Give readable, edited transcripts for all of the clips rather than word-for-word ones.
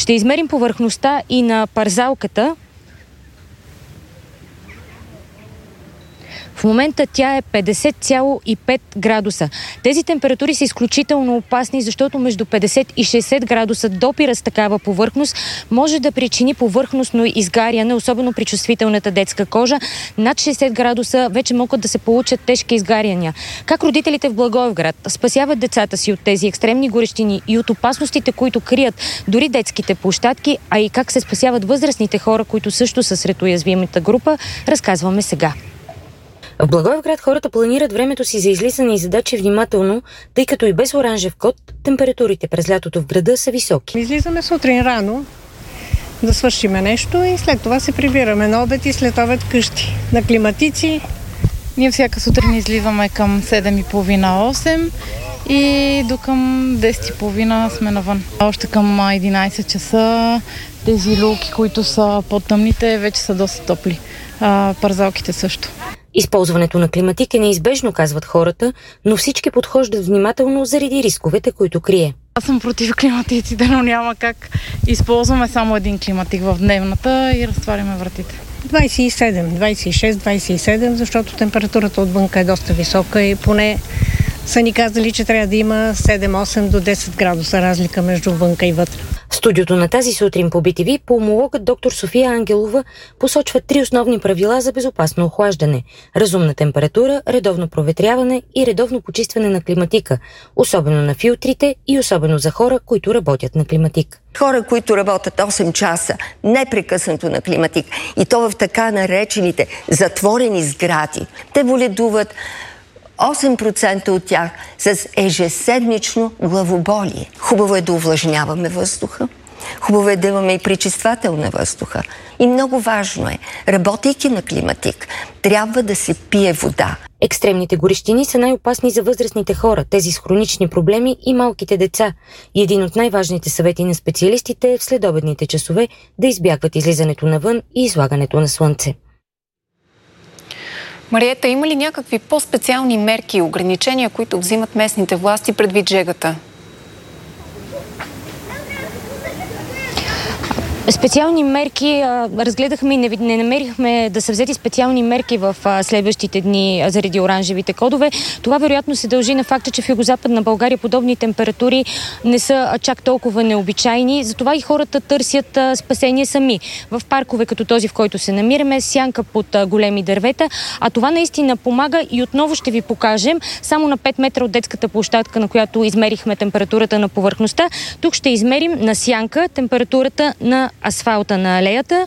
Ще измерим повърхността и на парзалката. В момента тя е 50,5 градуса. Тези температури са изключително опасни, защото между 50 и 60 градуса допира с такава повърхност може да причини повърхностно изгаряне, особено при чувствителната детска кожа. Над 60 градуса вече могат да се получат тежки изгаряния. Как родителите в Благоевград спасяват децата си от тези екстремни горещини и от опасностите, които крият дори детските площадки, а и как се спасяват възрастните хора, които също са сред уязвимата група, разказваме сега. В Благоевград хората планират времето си за излизане и задачи внимателно, тъй като и без оранжев код температурите през лятото в града са високи. Излизаме сутрин рано да свършиме нещо и след това се прибираме на обед и след обед къщи. На климатици. Ние всяка сутрин изливаме към 7:30-8 и до към 10:30 сме навън. Още към 11 часа тези люлки, които са по-тъмните, вече са доста топли. Парзалките също. Използването на климатик е неизбежно, казват хората, но всички подхождат внимателно заради рисковете, които крие. Аз съм против климатиците, но няма как. Използваме само един климатик в дневната и разтваряме вратите. 27, 26, 27, защото температурата отвънка е доста висока и поне са ни казали, че трябва да има 7-8 до 10 градуса разлика между вънка и вътре. В студиото на тази сутрин по BTV пулмологът доктор София Ангелова посочва 3 основни правила за безопасно охлаждане: разумна температура, редовно проветряване и редовно почистване на климатика, особено на филтрите и особено за хора, които работят на климатик. Хора, които работят 8 часа непрекъснато на климатик и то в така наречените затворени сгради, те боледуват. 8% от тях с ежеседмично главоболие. Хубаво е да увлажняваме въздуха. Хубаво е да имаме и пречиствател на въздуха. И много важно е, работейки на климатик, трябва да се пие вода. Екстремните горещини са най-опасни за възрастните хора, тези с хронични проблеми и малките деца. И един от най-важните съвети на специалистите е в следобедните часове да избягват излизането навън и излагането на слънце. Мариета, има ли някакви по-специални мерки и ограничения, които взимат местните власти предвид жегата? Специални мерки разгледахме и не намерихме да са взети специални мерки в следващите дни заради оранжевите кодове. Това вероятно се дължи на факта, че в Югозападна България подобни температури не са чак толкова необичайни. Затова и хората търсят спасение сами. В паркове като този, в който се намираме, сянка под големи дървета. А това наистина помага и отново ще ви покажем. Само на 5 метра от детската площадка, на която измерихме температурата на повърхността, тук ще измерим на сянка температурата на асфалта на алеята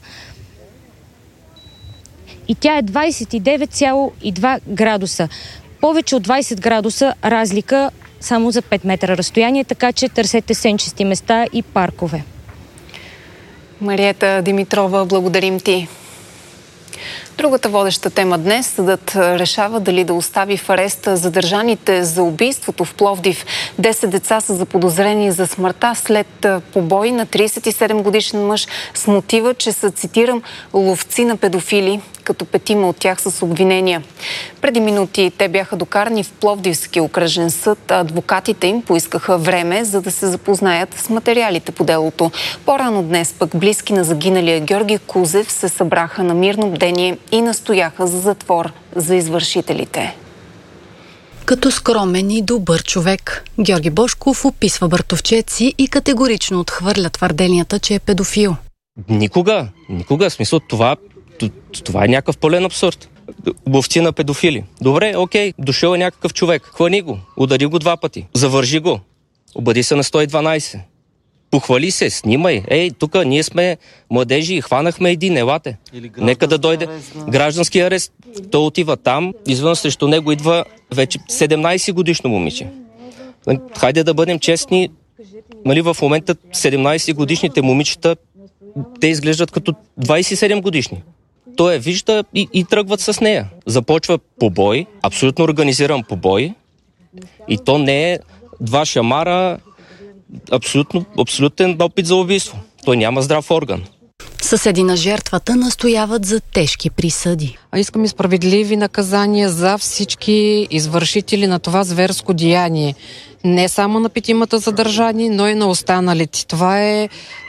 и тя е 29,2 градуса. Повече от 20 градуса разлика само за 5 метра разстояние, така че търсете сенчести места и паркове. Мариета Димитрова, благодарим ти. Другата водеща тема днес: съдът решава дали да остави в ареста задържаните за убийството в Пловдив. 10 деца са заподозрени за смъртта след побой на 37-годишен мъж с мотива, че са, цитирам, ловци на педофили, като 5 от тях са с обвинения. Преди минути те бяха докарани в Пловдивския окръжен съд, а адвокатите им поискаха време, за да се запознаят с материалите по делото. По-рано днес пък близки на загиналия Георги Кузев се събраха на мирно бдение и настояха за затвор за извършителите. Като скромен и добър човек, Георги Божков описва братовчет си и категорично отхвърля твърденията, че е педофил. Никога. В смисъл, това е някакъв пълен абсурд. Ловци на педофили. Добре, окей, дошъл е някакъв човек. Хвани го, удари го 2 пъти, завържи го, обади се на 112. Похвали се, снимай. Ей, тук ние сме младежи и хванахме един, елате. Нека да дойде граждански арест. Той отива там, извън срещу него идва вече 17 годишно момиче. Хайде да бъдем честни, нали, в момента 17 годишните момичета, те изглеждат като 27 годишни. Той вижда и тръгват с нея. Започва побой, абсолютно организиран побой, и то не е 2 шамара, абсолютен опит за убийство. Той няма здрав орган. Съседи на жертвата настояват за тежки присъди. Искаме справедливи наказания за всички извършители на това зверско деяние. Не само на 5 задържани, но и на останалите. Това е